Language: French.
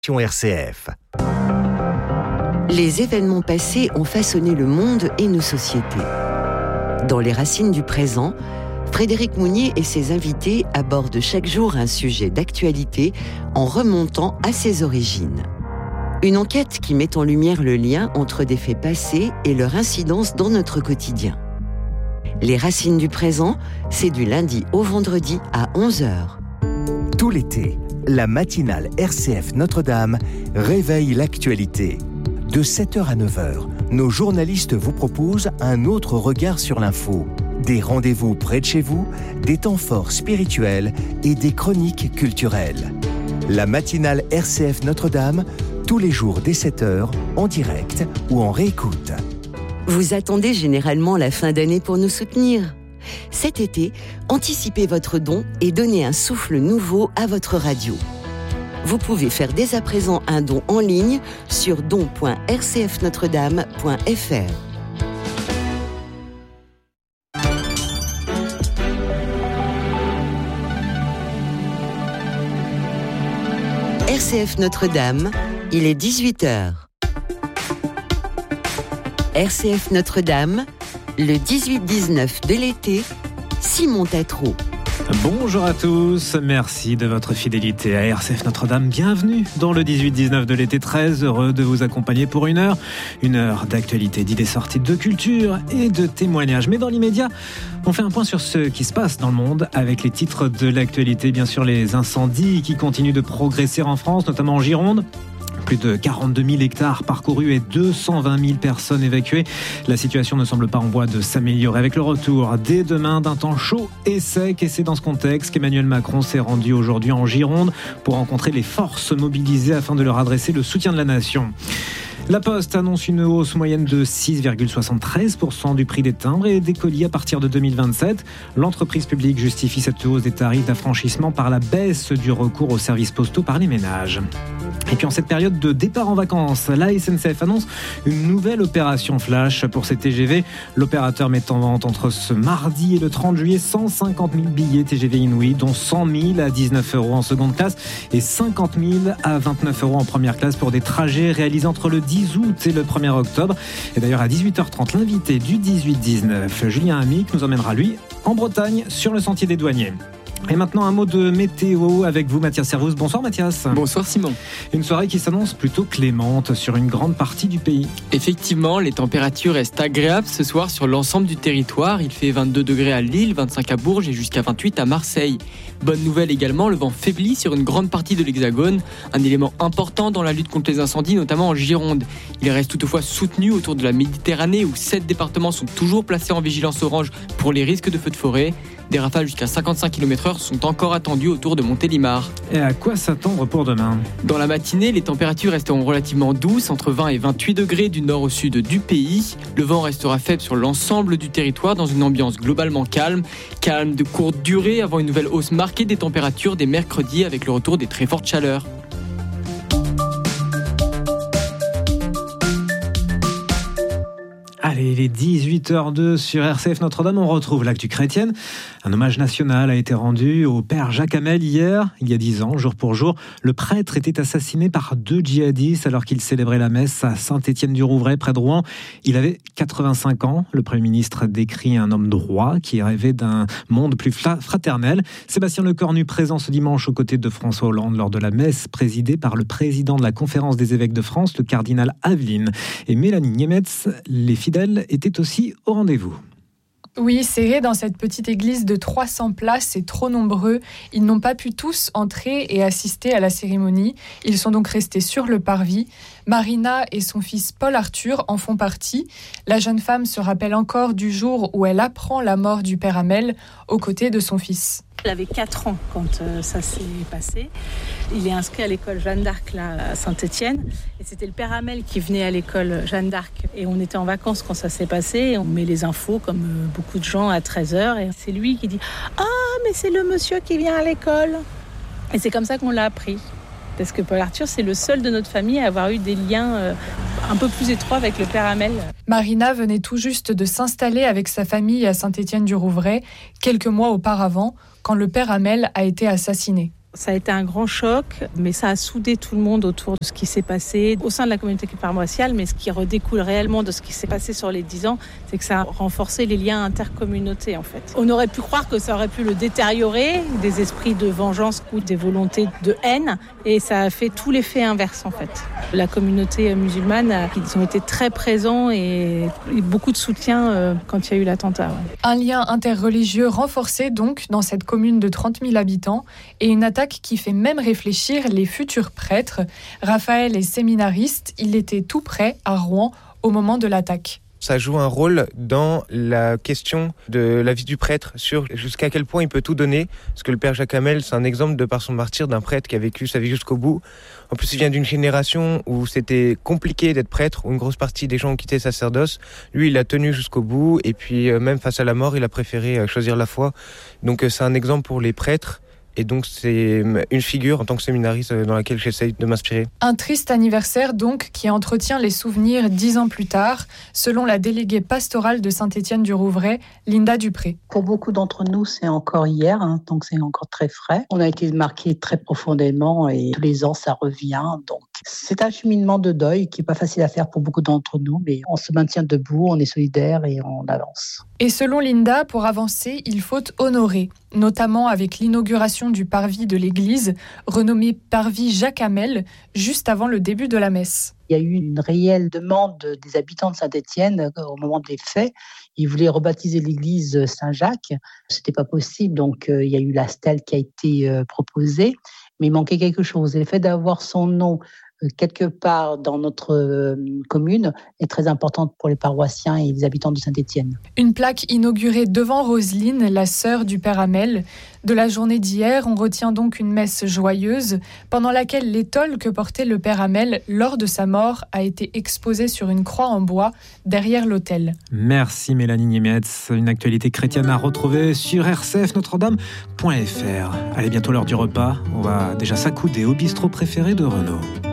RCF. Les événements passés ont façonné le monde et nos sociétés. Dans Les Racines du présent, Frédéric Mounier et ses invités abordent chaque jour un sujet d'actualité en remontant à ses origines. Une enquête qui met en lumière le lien entre des faits passés et leur incidence dans notre quotidien. Les Racines du présent, c'est du lundi au vendredi à 11h. Tout l'été, la matinale RCF Notre-Dame réveille l'actualité. De 7h à 9h, nos journalistes vous proposent un autre regard sur l'info. Des rendez-vous près de chez vous, des temps forts spirituels et des chroniques culturelles. La matinale RCF Notre-Dame, tous les jours dès 7h, en direct ou en réécoute. Vous attendez généralement la fin d'année pour nous soutenir. Cet été, anticipez votre don et donnez un souffle nouveau à votre radio. Vous pouvez faire dès à présent un don en ligne sur don.rcfnotredame.fr. RCF Notre-Dame, il est 18h. RCF Notre-Dame, le 18-19 de l'été, Simon Tatro. Bonjour à tous, merci de votre fidélité à RCF Notre-Dame. Bienvenue dans le 18-19 de l'été, très heureux de vous accompagner pour une heure d'actualité, d'idées sorties, de culture et de témoignages. Mais dans l'immédiat, on fait un point sur ce qui se passe dans le monde avec les titres de l'actualité. Bien sûr, les incendies qui continuent de progresser en France, notamment en Gironde. Plus de 42 000 hectares parcourus et 220 000 personnes évacuées. La situation ne semble pas en voie de s'améliorer avec le retour dès demain d'un temps chaud et sec. Et c'est dans ce contexte qu'Emmanuel Macron s'est rendu aujourd'hui en Gironde pour rencontrer les forces mobilisées afin de leur adresser le soutien de la nation. La Poste annonce une hausse moyenne de 6,73% du prix des timbres et des colis à partir de 2027. L'entreprise publique justifie cette hausse des tarifs d'affranchissement par la baisse du recours aux services postaux par les ménages. Et puis en cette période de départ en vacances, la SNCF annonce une nouvelle opération flash pour ses TGV. L'opérateur met en vente entre ce mardi et le 30 juillet 150 000 billets TGV Inouï, dont 100 000 à 19 € en seconde classe et 50 000 à 29 € en première classe pour des trajets réalisés entre le 10 août et le 1er octobre. Et d'ailleurs à 18h30, l'invité du 18-19, Julien Amic, nous emmènera lui en Bretagne sur le sentier des douaniers. Et maintenant un mot de météo avec vous Mathias Servouz. Bonsoir Mathias. Bonsoir Simon. Une soirée qui s'annonce plutôt clémente sur une grande partie du pays. Effectivement, les températures restent agréables ce soir sur l'ensemble du territoire. Il fait 22 degrés à Lille, 25 à Bourges et jusqu'à 28 à Marseille. Bonne nouvelle également, le vent faiblit sur une grande partie de l'Hexagone, un élément important dans la lutte contre les incendies, notamment en Gironde. Il reste toutefois soutenu autour de la Méditerranée où 7 départements sont toujours placés en vigilance orange pour les risques de feux de forêt. Des rafales jusqu'à 55 km/h sont encore attendues autour de Montélimar. Et à quoi s'attendre pour demain ? Dans la matinée, les températures resteront relativement douces, entre 20 et 28 degrés du nord au sud du pays. Le vent restera faible sur l'ensemble du territoire dans une ambiance globalement calme. Calme de courte durée avant une nouvelle hausse marquée des températures dès mercredi avec le retour des très fortes chaleurs. Allez, il est 18h02 sur RCF Notre-Dame, on retrouve l'actu chrétienne. Un hommage national a été rendu au père Jacques Hamel hier, il y a 10 ans, jour pour jour. Le prêtre était assassiné par 2 djihadistes alors qu'il célébrait la messe à Saint-Étienne-du-Rouvray, près de Rouen. Il avait 85 ans. Le Premier ministre décrit un homme droit qui rêvait d'un monde plus fraternel. Sébastien Lecornu, présent ce dimanche aux côtés de François Hollande lors de la messe présidée par le président de la Conférence des évêques de France, le cardinal Aveline. Et Mélanie Niemetz, les fidèles étaient aussi au rendez-vous. Oui, serrés dans cette petite église de 300 places, c'est trop nombreux. Ils n'ont pas pu tous entrer et assister à la cérémonie. Ils sont donc restés sur le parvis. Marina et son fils Paul Arthur en font partie. La jeune femme se rappelle encore du jour où elle apprend la mort du père Hamel aux côtés de son fils. Elle avait 4 ans quand ça s'est passé. Il est inscrit à l'école Jeanne d'Arc là, à Saint-Étienne. Et c'était le père Hamel qui venait à l'école Jeanne d'Arc. Et on était en vacances quand ça s'est passé. On met les infos, comme beaucoup de gens, à 13h. Et c'est lui qui dit « Ah, mais c'est le monsieur qui vient à l'école !» Et c'est comme ça qu'on l'a appris. Parce que Paul Arthur, c'est le seul de notre famille à avoir eu des liens un peu plus étroits avec le père Hamel. Marina venait tout juste de s'installer avec sa famille à Saint-Étienne-du-Rouvray, quelques mois auparavant, quand le père Hamel a été assassiné. Ça a été un grand choc, mais ça a soudé tout le monde autour de ce qui s'est passé au sein de la communauté paroissiale. Mais ce qui redécoule réellement de ce qui s'est passé sur les 10 ans, c'est que ça a renforcé les liens intercommunautés en fait. On aurait pu croire que ça aurait pu le détériorer, des esprits de vengeance ou des volontés de haine, et ça a fait tout l'effet inverse en fait. La communauté musulmane, ils ont été très présents et beaucoup de soutien quand il y a eu l'attentat. Ouais. Un lien interreligieux renforcé donc dans cette commune de 30 000 habitants et une attaque qui fait même réfléchir les futurs prêtres. Raphaël est séminariste, il était tout près à Rouen au moment de l'attaque. Ça joue un rôle dans la question de la vie du prêtre, sur jusqu'à quel point il peut tout donner. Parce que le père Jacques Hamel, c'est un exemple de par son martyre d'un prêtre qui a vécu sa vie jusqu'au bout. En plus, il vient d'une génération où c'était compliqué d'être prêtre, où une grosse partie des gens ont quitté le sacerdoce. Lui, il a tenu jusqu'au bout, et puis même face à la mort, il a préféré choisir la foi. Donc c'est un exemple pour les prêtres. Et donc, c'est une figure en tant que séminariste dans laquelle j'essaye de m'inspirer. Un triste anniversaire donc qui entretient les souvenirs 10 ans plus tard, selon la déléguée pastorale de Saint-Étienne-du-Rouvray, Linda Dupré. Pour beaucoup d'entre nous, c'est encore hier, donc c'est encore très frais. On a été marqués très profondément et tous les ans, ça revient. Donc, c'est un cheminement de deuil qui n'est pas facile à faire pour beaucoup d'entre nous, mais on se maintient debout, on est solidaires et on avance. Et selon Linda, pour avancer, il faut honorer, notamment avec l'inauguration du parvis de l'église, renommé parvis Jacques Hamel, juste avant le début de la messe. Il y a eu une réelle demande des habitants de Saint-Étienne au moment des faits. Ils voulaient rebaptiser l'église Saint-Jacques. C'était pas possible, donc il y a eu la stèle qui a été proposée, mais il manquait quelque chose. Et le fait d'avoir son nom quelque part dans notre commune est très importante pour les paroissiens et les habitants de Saint-Étienne. Une plaque inaugurée devant Roselyne, la sœur du père Hamel. De la journée d'hier, on retient donc une messe joyeuse pendant laquelle l'étole que portait le père Hamel lors de sa mort a été exposée sur une croix en bois derrière l'autel. Merci Mélanie Niemetz. Une actualité chrétienne à retrouver sur rcfnotredame.fr. Allez, bientôt l'heure du repas. On va déjà s'accouder au bistrot préféré de Renaud.